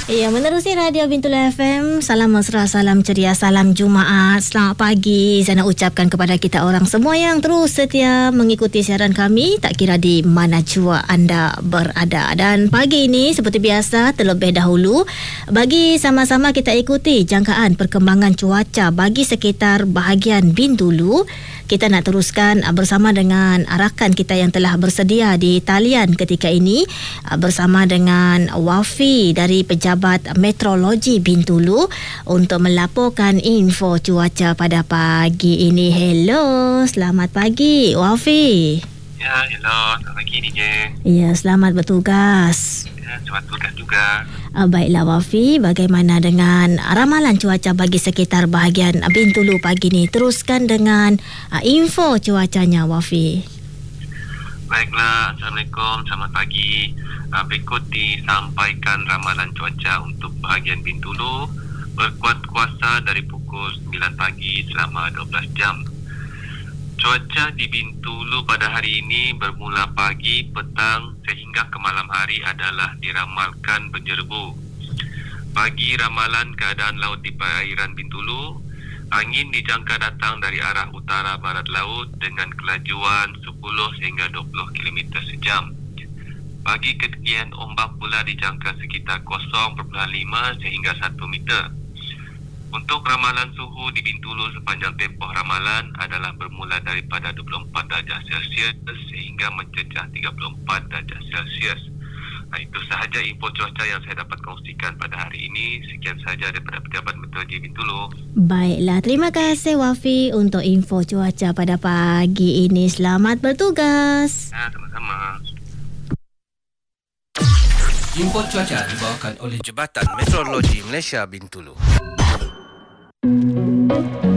Ya, menerusi Radio Bintul FM. Salam mesra, salam ceria, salam Jumaat. Selamat pagi. Saya nak ucapkan kepada kita orang semua yang terus setia mengikuti siaran kami, tak kira di mana jua anda berada. Dan pagi ini seperti biasa, terlebih dahulu bagi sama-sama kita ikuti jangkaan perkembangan cuaca bagi sekitar bahagian Bintulu. Kita nak teruskan bersama dengan rakan kita yang telah bersedia di talian ketika ini bersama dengan Wafi dari Pejabat Meteorologi Bintulu untuk melaporkan info cuaca pada pagi ini. Hello, selamat pagi Wafi. Ya, hello, selamat pagi DJ. Ya, selamat bertugas. Ya, selamat bertugas juga. Baiklah Wafi, bagaimana dengan ramalan cuaca bagi sekitar bahagian Bintulu pagi ni? Teruskan dengan info cuacanya Wafi. Baiklah, Assalamualaikum, selamat pagi. Berikut disampaikan ramalan cuaca untuk bahagian Bintulu berkuat kuasa dari pukul 9 pagi selama 12 jam. Cuaca di Bintulu pada hari ini bermula pagi, petang sehingga ke malam hari adalah diramalkan berjerebu. Bagi ramalan keadaan laut di perairan Bintulu, angin dijangka datang dari arah utara barat laut dengan kelajuan 10 hingga 20 km sejam. Bagi ketinggian ombak pula dijangka sekitar 0.5 sehingga 1 meter. Untuk ramalan suhu di Bintulu sepanjang tempoh ramalan adalah bermula daripada 24 darjah Celsius sehingga mencecah 34 darjah Celsius. Itu sahaja info cuaca yang saya dapat kongsikan pada hari ini. Sekian sahaja daripada Pejabat Meteorologi Bintulu. Baiklah, terima kasih Wafi untuk info cuaca pada pagi ini. Selamat bertugas. Sama-sama. Info cuaca dibawakan oleh Jabatan Meteorologi Malaysia Bintulu.